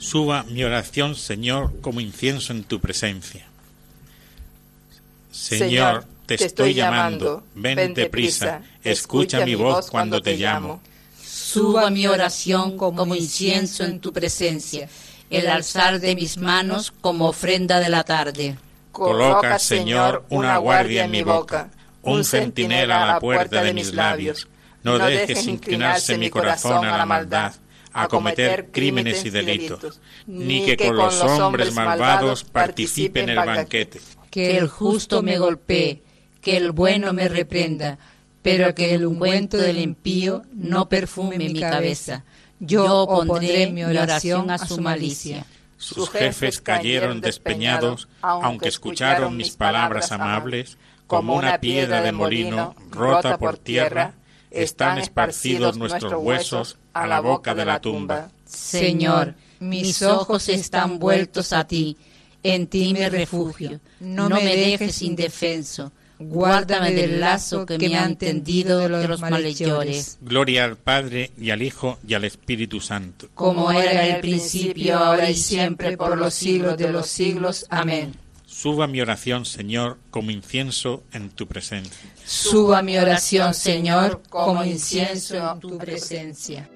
Suba mi oración, Señor, como incienso en tu presencia. Señor, te estoy llamando, ven deprisa, escucha mi voz cuando te llamo. Suba mi oración como incienso en tu presencia, el alzar de mis manos como ofrenda de la tarde. Coloca, Señor, una guardia en mi boca, un centinela a la puerta de mis labios. No dejes inclinarse mi corazón a la maldad, a cometer crímenes y delitos, ni que con los hombres malvados participe en el banquete. Que el justo me golpee, que el bueno me reprenda, pero que el ungüento del impío no perfume mi cabeza. Yo pondré mi oración a su malicia. Sus jefes cayeron despeñados, aunque escucharon mis palabras amables, como una piedra de molino rota por tierra, están esparcidos nuestros huesos a la boca de la tumba. Señor, mis ojos están vueltos a ti, en ti me refugio. No me dejes indefenso, guárdame del lazo que me han tendido de los malhechores. Gloria al Padre, y al Hijo, y al Espíritu Santo. Como era en el principio, ahora y siempre, por los siglos de los siglos. Amén. Suba mi oración, Señor, como incienso en tu presencia. Suba mi oración, Señor, como incienso en tu presencia.